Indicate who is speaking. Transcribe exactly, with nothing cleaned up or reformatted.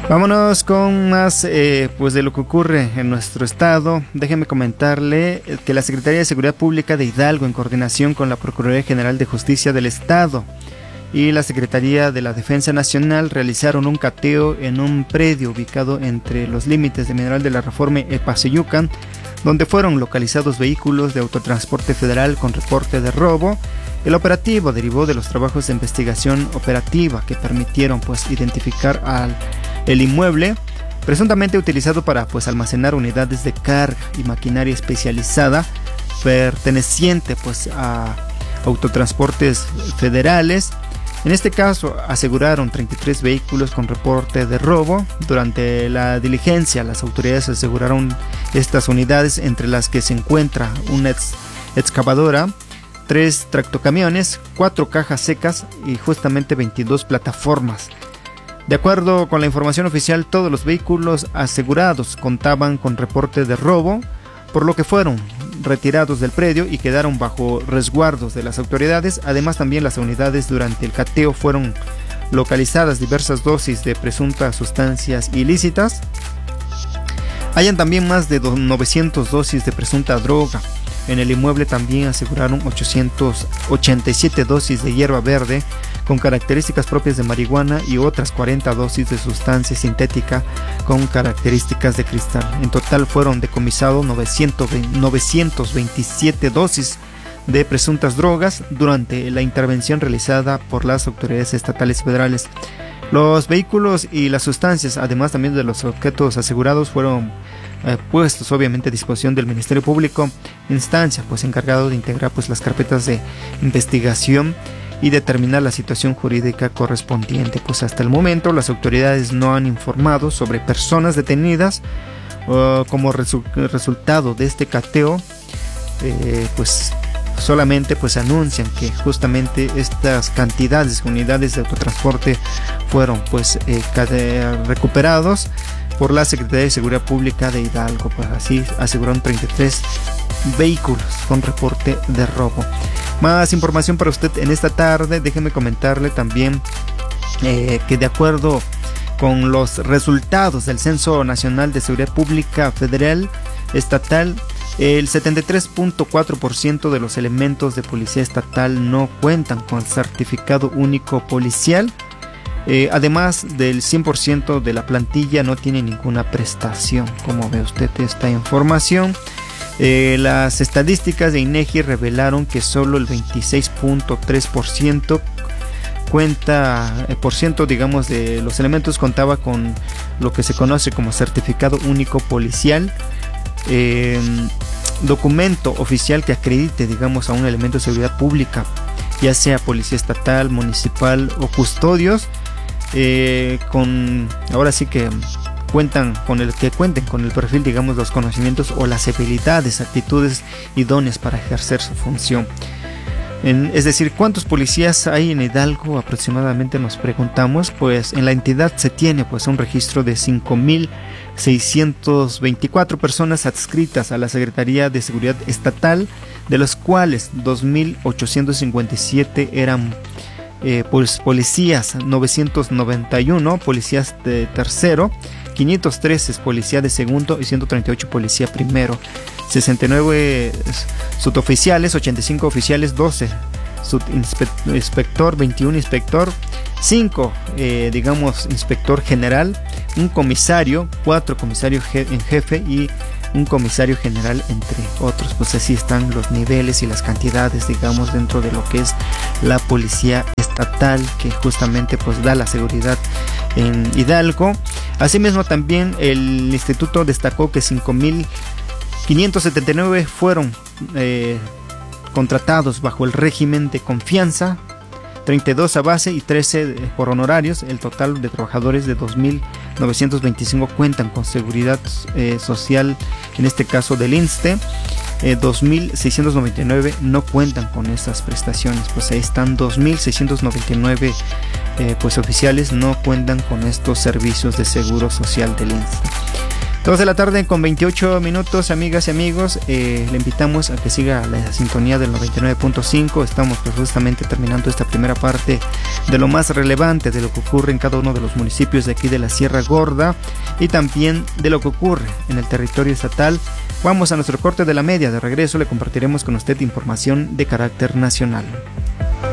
Speaker 1: Vámonos con más eh, pues de lo que ocurre en nuestro estado. Déjeme comentarle que la Secretaría de Seguridad Pública de Hidalgo, en coordinación con la Procuraduría General de Justicia del Estado y la Secretaría de la Defensa Nacional, realizaron un cateo en un predio ubicado entre los límites de Mineral de la Reforma y Epazayucan, donde fueron localizados vehículos de autotransporte federal con reporte de robo. El operativo derivó de los trabajos de investigación operativa que permitieron pues identificar al el inmueble presuntamente utilizado para pues almacenar unidades de carga y maquinaria especializada perteneciente pues a autotransportes federales. En este caso aseguraron treinta y tres vehículos con reporte de robo. Durante la diligencia, las autoridades aseguraron estas unidades, entre las que se encuentra una ex excavadora, tres tractocamiones, cuatro cajas secas y justamente veintidós plataformas. De acuerdo con la información oficial, todos los vehículos asegurados contaban con reporte de robo, por lo que fueron retirados del predio y quedaron bajo resguardos de las autoridades. Además, también las unidades durante el cateo fueron localizadas diversas dosis de presuntas sustancias ilícitas. Hayan también más de novecientas dosis de presunta droga. En el inmueble también aseguraron ochocientas ochenta y siete dosis de hierba verde con características propias de marihuana y otras cuarenta dosis de sustancia sintética con características de cristal. En total fueron decomisados novecientas veintisiete dosis de presuntas drogas durante la intervención realizada por las autoridades estatales y federales. Los vehículos y las sustancias, además también de los objetos asegurados, fueron eh, puestos obviamente a disposición del Ministerio Público, instancia pues encargado de integrar pues las carpetas de investigación y determinar la situación jurídica correspondiente. Pues hasta el momento las autoridades no han informado sobre personas detenidas uh, como resu resultado de este cateo. Eh, pues solamente pues anuncian que justamente estas cantidades de unidades de autotransporte fueron pues eh, recuperados por la Secretaría de Seguridad Pública de Hidalgo. Pues así aseguraron treinta y tres vehículos con reporte de robo. Más información para usted en esta tarde. Déjeme comentarle también eh, que de acuerdo con los resultados del Censo Nacional de Seguridad Pública Federal Estatal, el setenta y tres punto cuatro por ciento de los elementos de policía estatal no cuentan con certificado único policial. Eh, además del cien por ciento de la plantilla no tiene ninguna prestación. Como ve usted esta información, eh, las estadísticas de INEGI revelaron que solo el veintiséis punto tres por ciento cuenta, eh, por ciento digamos de los elementos contaba con lo que se conoce como certificado único policial. Eh, documento oficial que acredite digamos a un elemento de seguridad pública, ya sea policía estatal, municipal o custodios, eh, con ahora sí que cuentan con el que cuenten con el perfil, digamos, los conocimientos o las habilidades, actitudes idóneas para ejercer su función. En, es decir, ¿cuántos policías hay en Hidalgo? Aproximadamente nos preguntamos. Pues en la entidad se tiene pues un registro de cinco mil seiscientas veinticuatro personas adscritas a la Secretaría de Seguridad Estatal, de los cuales dos mil ochocientos cincuenta y siete eran eh, pues, policías, novecientos noventa y uno policías de tercero, quinientos trece policía de segundo y ciento treinta y ocho policía primero. sesenta y nueve suboficiales, ochenta y cinco oficiales, doce subinspector, veintiuno inspector, cinco eh, digamos inspector general, un comisario, cuatro comisarios je en jefe y un comisario general, entre otros. Pues así están los niveles y las cantidades, digamos, dentro de lo que es la policía estatal, que justamente pues da la seguridad en Hidalgo. Asimismo, también el instituto destacó que cinco mil quinientos setenta y nueve fueron eh, contratados bajo el régimen de confianza, treinta y dos a base y trece por honorarios. El total de trabajadores de dos mil novecientos veinticinco cuentan con seguridad eh, social, en este caso del INSSSTE. eh, dos mil seiscientos noventa y nueve no cuentan con esas prestaciones. Pues ahí están, dos mil seiscientos noventa y nueve eh, pues oficiales no cuentan con estos servicios de seguro social del INSSSTE. dos de la tarde con veintiocho minutos, amigas y amigos. Eh, le invitamos a que siga la sintonía del noventa y nueve punto cinco. Estamos pues justamente terminando esta primera parte de lo más relevante de lo que ocurre en cada uno de los municipios de aquí de la Sierra Gorda y también de lo que ocurre en el territorio estatal. Vamos a nuestro corte de la media. De regreso le compartiremos con usted información de carácter nacional.